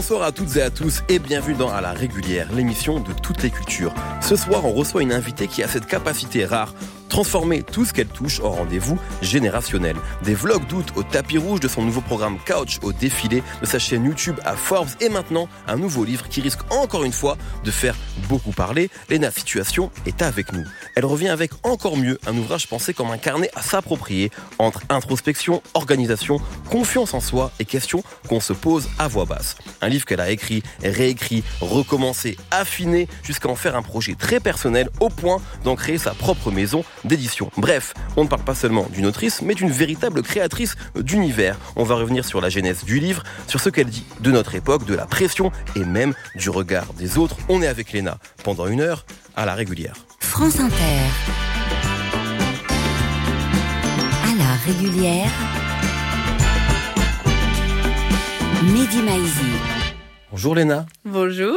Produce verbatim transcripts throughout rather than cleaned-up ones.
Bonsoir à toutes et à tous et bienvenue dans À la régulière, l'émission de toutes les cultures. Ce soir, on reçoit une invitée qui a cette capacité rare, transformer tout ce qu'elle touche en rendez-vous générationnel. Des vlogs d'août au tapis rouge, de son nouveau programme Couch au défilé, de sa chaîne YouTube à Forbes et maintenant un nouveau livre qui risque encore une fois de faire beaucoup parler. Léna Situation est avec nous. Elle revient avec encore mieux un ouvrage pensé comme un carnet à s'approprier entre introspection, organisation, confiance en soi et questions qu'on se pose à voix basse. Un livre qu'elle a écrit, réécrit, recommencé, affiné jusqu'à en faire un projet très personnel au point d'en créer sa propre maison d'édition. Bref, on ne parle pas seulement d'une autrice, mais d'une véritable créatrice d'univers. On va revenir sur la genèse du livre, sur ce qu'elle dit de notre époque, de la pression et même du regard des autres. On est avec Léna pendant une heure à la régulière. France Inter. À la régulière. Mehdi Maizi. Bonjour Léna. Bonjour.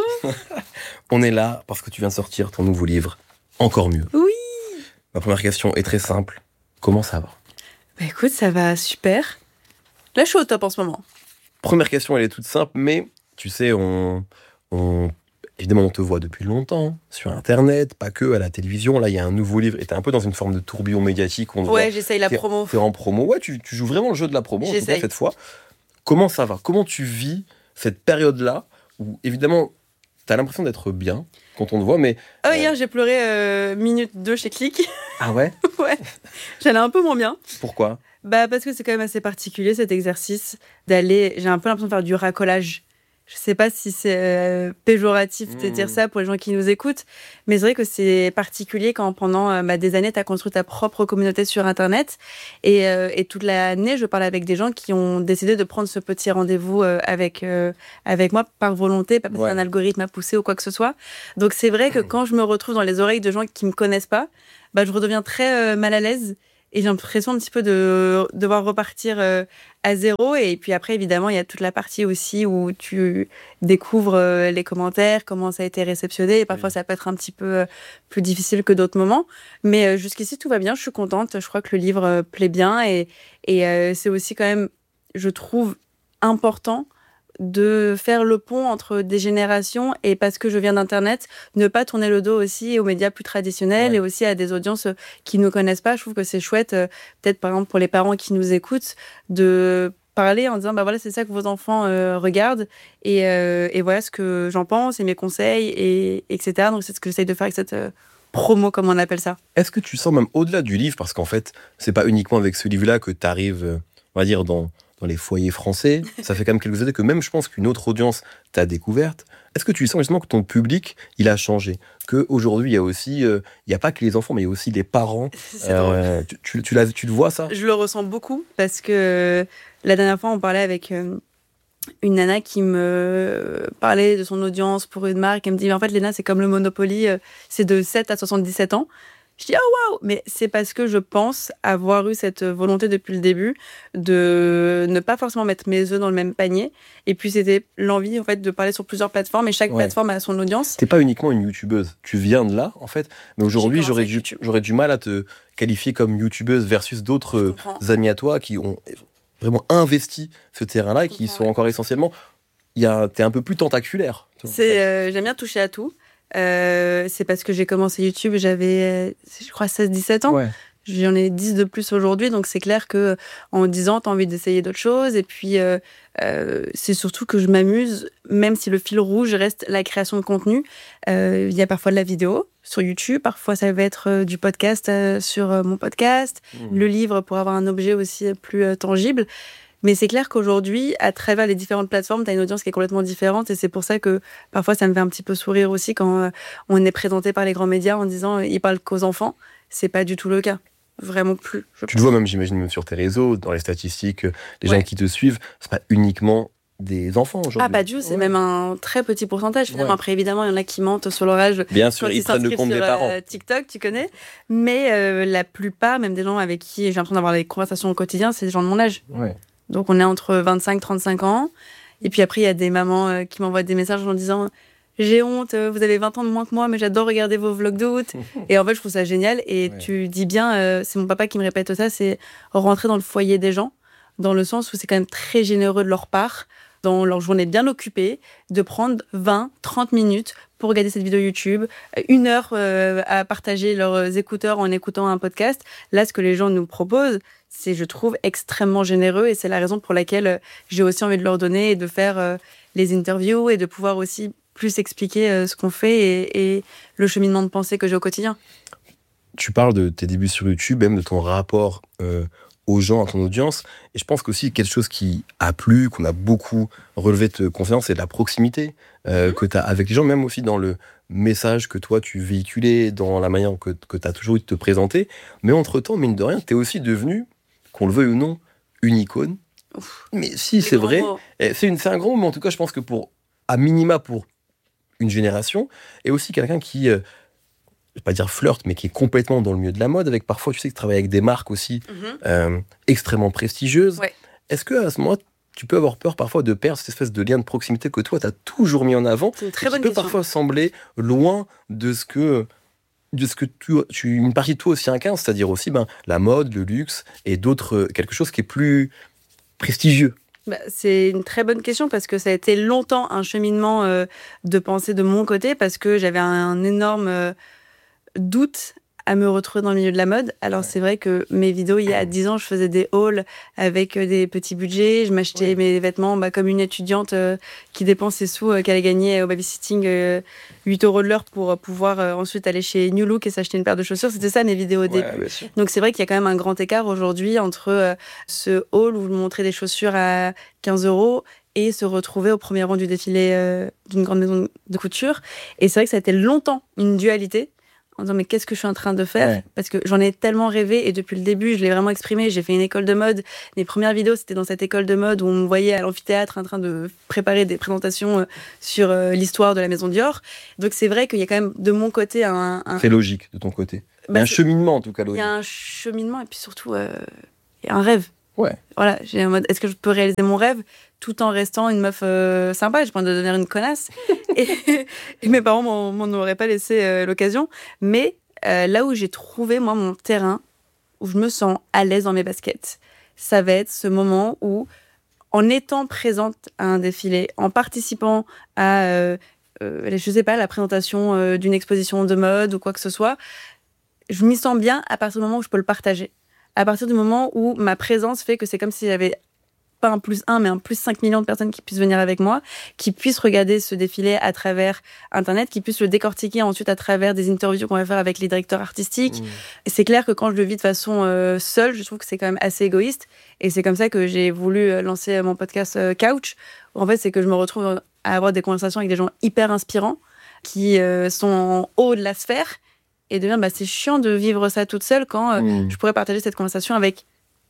On est là parce que tu viens de sortir ton nouveau livre, Encore mieux. Oui. Ma première question est très simple. Comment ça va ? Bah écoute, ça va super. Là, je suis au top en ce moment. Première question, elle est toute simple, mais tu sais, on, on, évidemment, on te voit depuis longtemps, sur Internet, pas que, à la télévision. Là, il y a un nouveau livre, et t'es un peu dans une forme de tourbillon médiatique. On ouais, voit, j'essaye la t'es, promo. T'es en promo. Ouais, tu, tu joues vraiment le jeu de la promo, en tout cas, cette fois. Comment ça va ? Comment tu vis cette période-là où, évidemment, t'as l'impression d'être bien quand on te voit, mais... Oh, euh... hier, j'ai pleuré euh, minute deux chez Click. Ah ouais ? Ouais, j'allais un peu moins bien. Pourquoi ? Bah parce que c'est quand même assez particulier, cet exercice, d'aller... J'ai un peu l'impression de faire du racolage. Je sais pas si c'est euh, péjoratif de mmh. dire ça pour les gens qui nous écoutent, mais c'est vrai que c'est particulier quand pendant euh, bah, des années, tu as construit ta propre communauté sur Internet. Et, euh, et toute l'année, je parle avec des gens qui ont décidé de prendre ce petit rendez-vous euh, avec, euh, avec moi par volonté, pas parce ouais. qu'un algorithme a poussé ou quoi que ce soit. Donc c'est vrai que quand je me retrouve dans les oreilles de gens qui me connaissent pas, bah, je redeviens très euh, mal à l'aise. Et j'ai l'impression un petit peu de devoir repartir euh, à zéro. Et puis après, évidemment, il y a toute la partie aussi où tu découvres euh, les commentaires, comment ça a été réceptionné. Et parfois, oui. ça peut être un petit peu euh, plus difficile que d'autres moments. Mais euh, jusqu'ici, tout va bien. Je suis contente. Je crois que le livre euh, plaît bien. Et, et euh, c'est aussi quand même, je trouve, important de faire le pont entre des générations et parce que je viens d'Internet, ne pas tourner le dos aussi aux médias plus traditionnels ouais. et aussi à des audiences qui ne nous connaissent pas. Je trouve que c'est chouette, euh, peut-être par exemple pour les parents qui nous écoutent, de parler en disant bah voilà, c'est ça que vos enfants euh, regardent et, euh, et voilà ce que j'en pense et mes conseils, et, etc. Donc c'est ce que j'essaye de faire avec cette euh, promo, comme on appelle ça. Est-ce que tu sens même au-delà du livre, parce qu'en fait, c'est pas uniquement avec ce livre-là que tu arrives, on va dire, dans... dans les foyers français, ça fait quand même quelques années que même je pense qu'une autre audience t'a découverte. Est-ce que tu sens justement que ton public, il a changé ? Qu'aujourd'hui, il y a aussi, euh, il n'y a pas que les enfants, mais il y a aussi les parents. C'est euh, tu, tu, tu, l'as, tu le vois, ça ? Je le ressens beaucoup, parce que la dernière fois, on parlait avec euh, une nana qui me parlait de son audience pour une marque. Elle me dit, en fait, Léna, c'est comme le Monopoly, euh, c'est de sept à soixante-dix-sept ans. Je dis, oh waouh! Mais c'est parce que je pense avoir eu cette volonté depuis le début de ne pas forcément mettre mes œufs dans le même panier. Et puis, c'était l'envie, en fait, de parler sur plusieurs plateformes et chaque ouais. plateforme a son audience. T'es pas uniquement une youtubeuse. Tu viens de là, en fait. Mais aujourd'hui, j'aurais du, j'aurais du mal à te qualifier comme youtubeuse versus d'autres amis à toi qui ont vraiment investi ce terrain-là et qui sont ouais. encore essentiellement. Y a, t'es un peu plus tentaculaire. C'est, euh, j'aime bien toucher à tout. Euh, c'est parce que j'ai commencé YouTube, j'avais, je crois, seize dix-sept ans. Ouais. J'en ai dix de plus aujourd'hui, donc c'est clair qu'en dix ans, tu as envie d'essayer d'autres choses. Et puis, euh, euh, c'est surtout que je m'amuse, même si le fil rouge reste la création de contenu. Euh, il y a parfois de la vidéo sur YouTube, parfois ça va être euh, du podcast euh, sur euh, mon podcast, mmh. le livre pour avoir un objet aussi plus euh, tangible. Mais c'est clair qu'aujourd'hui, à travers les différentes plateformes, tu as une audience qui est complètement différente. Et c'est pour ça que parfois, ça me fait un petit peu sourire aussi quand euh, on est présenté par les grands médias en disant euh, ils parlent qu'aux enfants. C'est pas du tout le cas. Vraiment plus. Tu pense. Le vois même, j'imagine, même sur tes réseaux, dans les statistiques, les ouais. gens qui te suivent, c'est pas uniquement des enfants aujourd'hui. Ah, pas du tout, c'est ouais. même un très petit pourcentage. Finalement, ouais. après, évidemment, il y en a qui mentent sur leur âge. Bien sûr, ils, ils prennent le compte sur, des parents. Euh, TikTok, tu connais. Mais euh, la plupart, même des gens avec qui j'ai l'impression d'avoir des conversations au quotidien, c'est des gens de mon âge. Ouais. Donc, on est entre vingt-cinq et trente-cinq ans. Et puis après, il y a des mamans euh, qui m'envoient des messages en disant « J'ai honte, vous avez vingt ans de moins que moi, mais j'adore regarder vos vlogs d'août. » Et en fait, je trouve ça génial. Et ouais. tu dis bien, euh, c'est mon papa qui me répète ça, c'est rentrer dans le foyer des gens, dans le sens où c'est quand même très généreux de leur part dans leur journée bien occupée, de prendre vingt, trente minutes pour regarder cette vidéo YouTube, une heure euh, à partager leurs écouteurs en écoutant un podcast. Là, ce que les gens nous proposent, c'est, je trouve, extrêmement généreux et c'est la raison pour laquelle j'ai aussi envie de leur donner et de faire euh, les interviews et de pouvoir aussi plus expliquer euh, ce qu'on fait et, et le cheminement de pensée que j'ai au quotidien. Tu parles de tes débuts sur YouTube, même de ton rapport euh, aux gens, à ton audience. Et je pense qu'aussi quelque chose qui a plu, qu'on a beaucoup relevé de confiance, c'est de la proximité euh, mmh. que tu as avec les gens, même aussi dans le message que toi tu véhiculais, dans la manière que, que tu as toujours eu de te présenter. Mais entre-temps, mine de rien, tu es aussi devenu, qu'on le veuille ou non, une icône. Ouf. Mais si, c'est, c'est vrai. C'est, une, c'est un grand mot, mais en tout cas, je pense que pour, à minima pour une génération, et aussi quelqu'un qui... Euh, je ne vais pas dire flirte, mais qui est complètement dans le milieu de la mode, avec parfois, tu sais, que tu travailles avec des marques aussi mm-hmm. euh, extrêmement prestigieuses. Ouais. Est-ce qu'à ce moment-là, tu peux avoir peur parfois de perdre cette espèce de lien de proximité que toi, tu as toujours mis en avant, c'est une très bonne qui peut question. Parfois sembler loin de ce que, de ce que tu, tu, une partie de toi aussi incarne, c'est-à-dire aussi ben, la mode, le luxe, et d'autres, quelque chose qui est plus prestigieux. Bah, c'est une très bonne question parce que ça a été longtemps un cheminement euh, de pensée de mon côté parce que j'avais un, un énorme... Euh, doute à me retrouver dans le milieu de la mode. Alors, ouais. c'est vrai que mes vidéos, il y a dix ans, je faisais des hauls avec des petits budgets. Je m'achetais ouais. mes vêtements bah, comme une étudiante euh, qui dépense ses sous, euh, qu'elle a gagné au babysitting euh, huit euros de l'heure pour pouvoir euh, ensuite aller chez New Look et s'acheter une paire de chaussures. C'était ça, mes vidéos au ouais, début. Donc, c'est vrai qu'il y a quand même un grand écart aujourd'hui entre euh, ce haul où je montrais des chaussures à quinze euros et se retrouver au premier rang du défilé euh, d'une grande maison de couture. Et c'est vrai que ça a été longtemps une dualité en disant mais qu'est-ce que je suis en train de faire ouais. Parce que j'en ai tellement rêvé et depuis le début je l'ai vraiment exprimé. J'ai fait une école de mode, mes premières vidéos c'était dans cette école de mode où on me voyait à l'amphithéâtre en train de préparer des présentations sur euh, l'histoire de la maison Dior. Donc c'est vrai qu'il y a quand même de mon côté un... un... C'est logique de ton côté. Bah, il y a un cheminement en tout cas. Il y a un cheminement et puis surtout euh, il y a un rêve. Ouais. Voilà, j'ai un mode, est-ce que je peux réaliser mon rêve tout en restant une meuf euh, sympa? J'ai pas envie de devenir une connasse. et, et mes parents m'en, m'en auraient pas laissé euh, l'occasion. Mais euh, là où j'ai trouvé, moi, mon terrain, où je me sens à l'aise dans mes baskets, ça va être ce moment où, en étant présente à un défilé, en participant à, euh, euh, je sais pas, la présentation euh, d'une exposition de mode ou quoi que ce soit, je m'y sens bien à partir du moment où je peux le partager. À partir du moment où ma présence fait que c'est comme si j'avais pas un plus un, mais un plus cinq millions de personnes qui puissent venir avec moi, qui puissent regarder ce défilé à travers Internet, qui puissent le décortiquer ensuite à travers des interviews qu'on va faire avec les directeurs artistiques. Mmh. Et c'est clair que quand je le vis de façon euh, seule, je trouve que c'est quand même assez égoïste. Et c'est comme ça que j'ai voulu lancer mon podcast euh, Couch. En fait, c'est que je me retrouve à avoir des conversations avec des gens hyper inspirants qui euh, sont en haut de la sphère. Et de dire, bah, c'est chiant de vivre ça toute seule quand euh, mmh. je pourrais partager cette conversation avec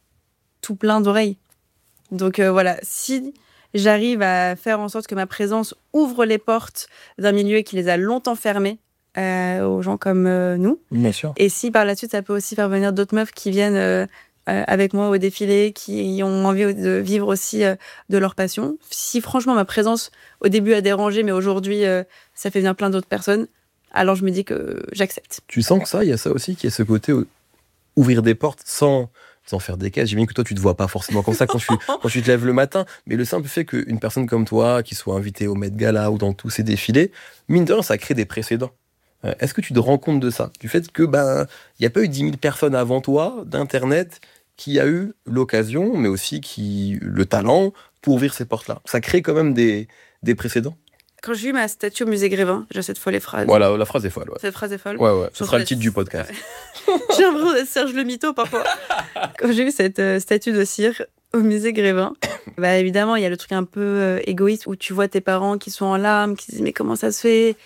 tout plein d'oreilles. Donc euh, voilà, si j'arrive à faire en sorte que ma présence ouvre les portes d'un milieu qui les a longtemps fermées euh, aux gens comme euh, nous, bien sûr. Et si par la suite ça peut aussi faire venir d'autres meufs qui viennent euh, euh, avec moi au défilé, qui ont envie de vivre aussi euh, de leur passion, si franchement ma présence au début a dérangé, mais aujourd'hui euh, ça fait venir plein d'autres personnes, alors je me dis que j'accepte. Tu sens que ça, il y a ça aussi, qui est ce côté où, ouvrir des portes sans, sans faire des cases. J'imagine que toi, tu te vois pas forcément comme ça quand tu, quand tu te lèves le matin, mais le simple fait qu'une personne comme toi, qui soit invitée au Met Gala ou dans tous ces défilés, mine de rien, ça crée des précédents. Euh, est-ce que tu te rends compte de ça? Du fait que, ben, il n'y a pas eu dix mille personnes avant toi, d'Internet, qui a eu l'occasion, mais aussi qui le talent pour ouvrir ces portes-là. Ça crée quand même des, des précédents. Quand j'ai eu ma statue au musée Grévin, j'ai cette folle phrase. Voilà, la phrase est folle. Ouais. Cette phrase est folle. Ouais, ouais. Ce sera le titre du podcast. J'ai l'impression d'être Serge le Mito parfois. Quand j'ai eu cette euh, statue de cire au musée Grévin, bah évidemment, il y a le truc un peu euh, égoïste où tu vois tes parents qui sont en larmes, qui se disent mais comment ça se fait?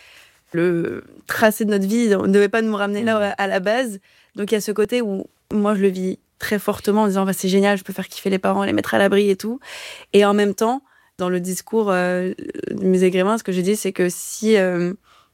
Le tracé de notre vie, on ne devait pas nous ramener là à la base. Donc il y a ce côté où moi je le vis très fortement en disant bah, c'est génial, je peux faire kiffer les parents, les mettre à l'abri et tout. Et en même temps, dans le discours euh, du musée Grévin, ce que j'ai dit, c'est que si euh,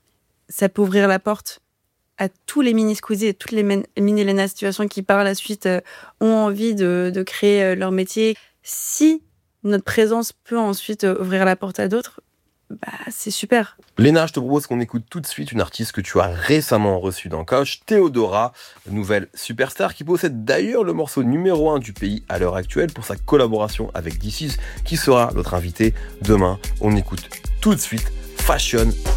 ça peut ouvrir la porte à tous les mini-squeezies et toutes les mini-Léna situations qui, par la suite, euh, ont envie de, de créer euh, leur métier, si notre présence peut ensuite euh, ouvrir la porte à d'autres, bah, c'est super. Léna, je te propose qu'on écoute tout de suite une artiste que tu as récemment reçue dans Coach, Théodora, nouvelle superstar qui possède d'ailleurs le morceau numéro un du pays à l'heure actuelle pour sa collaboration avec D C, qui sera notre invité demain. On écoute tout de suite Fashion.